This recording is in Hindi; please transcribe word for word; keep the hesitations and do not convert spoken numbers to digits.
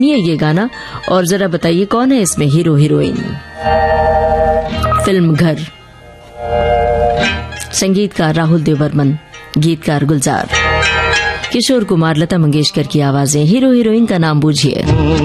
ये ये गाना और जरा बताइए कौन है इसमें हीरो हीरोइन। फिल्म घर, संगीतकार राहुल देवबर्मन, गीतकार गुलजार, किशोर कुमार, लता मंगेशकर की आवाजें। हीरो हीरोइन का नाम बूझिए।